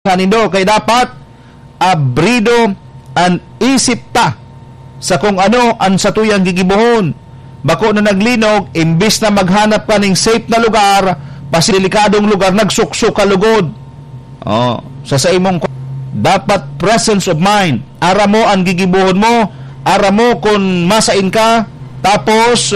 kanindo kay dapat abrido an isip ta sa kung ano ang sa tuyang gigibuhon. Bako na naglinog, imbis na maghanap ka ng safe na lugar, pasilikadong lugar, nagsuksok ka lugod. Sa imong dapat presence of mind. Ara mo ang gigibuhon mo, ara mo kung masain ka, tapos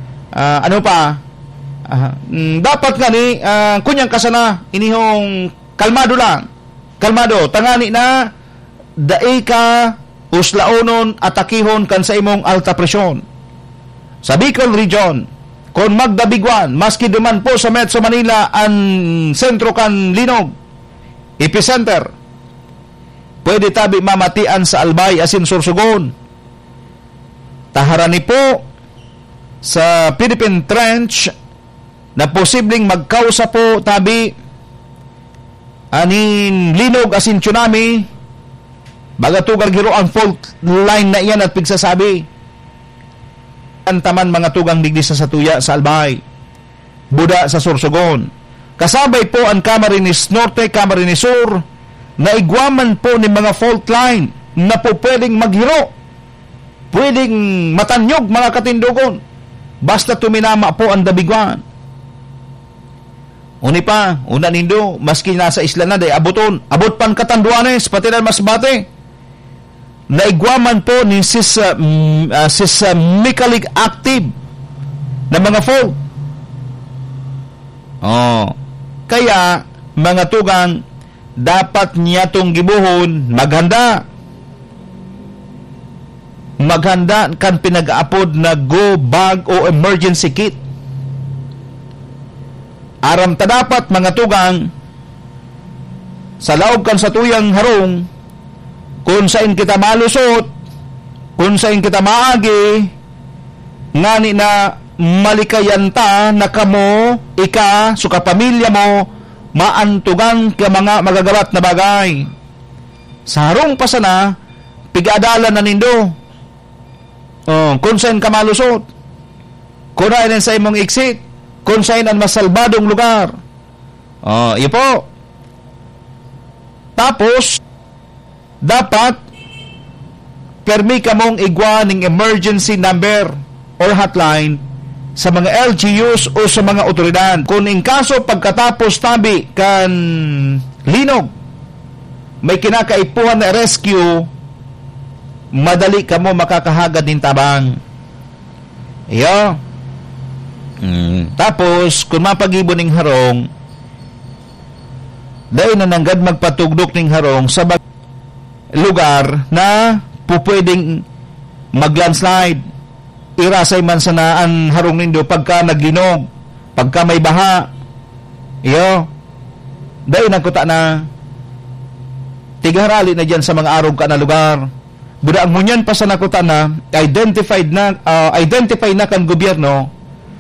dapat nga ni kunyang kasana inihong kalmado lang. Kalmado, tangani na daay ka uslaonon atakihon kan sa imong alta presyon. Sa Bicol Region, kung magdabigwan, maski duman po sa Metro Manila ang sentro kan linog, epicenter, pwede tabi mamatian sa Albay asin Sorsogon. Taharani po sa Philippine Trench na posibleng magkausa po tabi anin linog asin tsunami, bagatugar giro ang fault line na iyan at pigsasabi. Taman mga tugang digdi sa Satuya sa Albay, Buda sa Sorsogon. Kasabay po ang Camarines Norte, Camarines Sur, na igwaman po ni mga fault line na po pwedeng maghiro, pwedeng matanyog mga katindugon, basta tuminama po ang dabigwan. Una nindo, maski nasa isla na, day abot pan Katanduanes, pati na Masbate, naigwaman po ni sis seismically active na mga fault. Kaya, mga tugang, dapat niya tong gibuhon, maghanda kan pinag-aapod na go bag o emergency kit. Aram ta dapat, mga tugang, sa laog kan sa tuyang harong, kung saan kita malusot, kung saan kita maagi, ngani na malikayan ta na kamo, ika, suka pamilya mo, maantugan ka mga magagabat na bagay. Sa harong pa sana, pig-adalan na nindo. Kung saan ka malusot, kung saan sa imong exit, kung saan ang masalbadong lugar. Iyo po. Tapos, dapat permi ka mong igwa ng emergency number or hotline sa mga LGUs o sa mga otoridad. Kung in kaso pagkatapos tabi kan linog, may kinakaipuhan na rescue, madali ka mo makakahagad ng tabang. Iyo. Tapos, kung mapag-ibon ng harong, dahil na nanggad magpatugdok ng harong sa lugar na pupwedeng mag-landslide. Irasay man sana ang harong nindo pagka naglinog, pagka may baha. Iyo. Dahil nagkuta na tigarali na dyan sa mga arog ka na lugar. Buda ang munyan pa sa nakuta na identify na kan gobyerno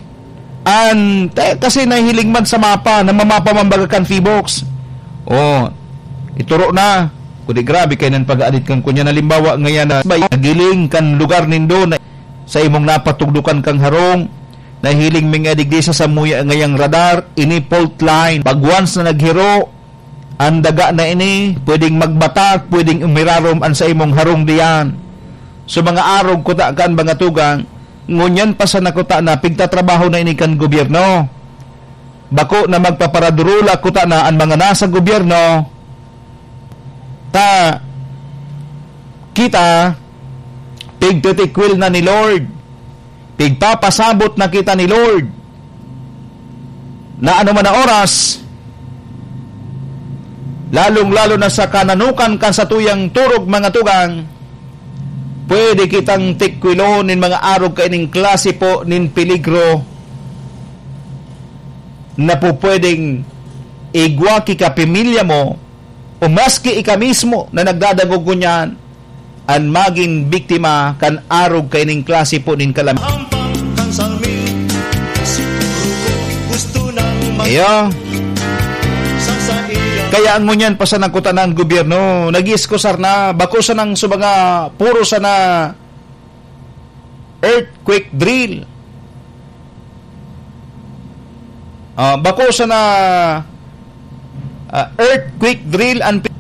kasi nahiling man sa mapa na mamapa mambagakan Feebox. Ituro na kundi grabe kay nan pag-aadit kan kunya nalimbawa ngayon na nagiling kan lugar nindo na sa imong napatugdukan kang harong, nahiling mga digdi sa samuya ngayang radar, ini fault line. Pag once na naghiro ang daga na ini, pwedeng magbatak, pwedeng umirarom an sa imong harong diyan. So mga arog kuta kan mga tugang, ngunyan pa sa nakuta na pigtatrabaho na ini kan gobyerno. Bako na magpaparadurula kuta na ang mga nasa gobyerno ta kita pigtitikwil na ni Lord, pigpapasabot na kita ni Lord na ano man na oras, lalong-lalo na sa kananukan kan sa tuyang turog mga tugang, pwede kitang tikwilon nin mga arog kaining klase po nin peligro na po pwedeng igwa ki ka pamilya mo o maski ika mismo na nagdadagog kunyan ang maging biktima kan arog kaining klase po nin kalamidad. Iyo. Kaya ang ngunyan pa sa nagkutan ng gobyerno, nag-iskosar na, bako sa ng subaga, puro sa na earthquake drill. Bako sa na earthquake drill and